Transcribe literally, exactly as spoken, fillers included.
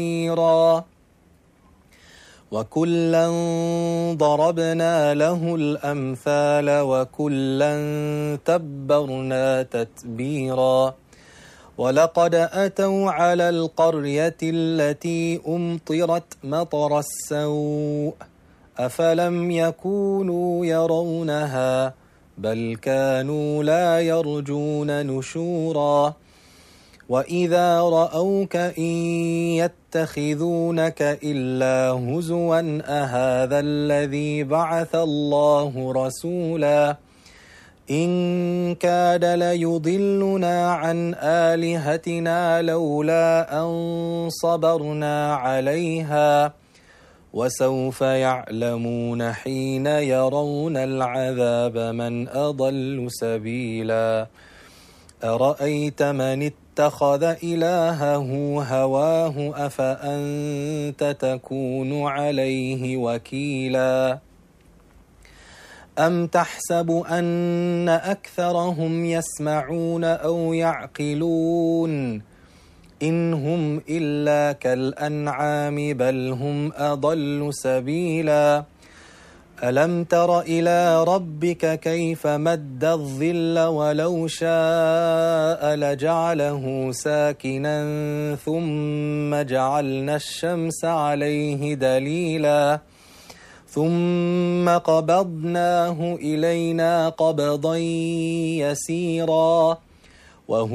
وكلا ضربنا له الأمثال وكلا تبرنا تتبيرا ولقد أتوا على القرية التي أمطرت مطر السوء أفلم يكونوا يرونها بل كانوا لا يرجون نشورا وإذا رأوك إن يتخذونك إلا هزوا أهذا الذي بعث الله رسولا إن كاد ليضلنا عن آلهتنا لولا أن صبرنا عليها وسوف يعلمون حين يرون العذاب من أضل سبيلا أرأيت من اتخذ إلهه هواه أفأنت تكون عليه وكيلا أم تحسب أن أكثرهم يسمعون أو يعقلون إن هم إلا كالأنعام بل هم أضل سبيلا ألم تر إلى ربك كيف مد الظل ولو شاء لجعله ساكنا ثم جعلنا الشمس عليه دليلا ثم قبضناه إلينا قبضا يسيرا وهو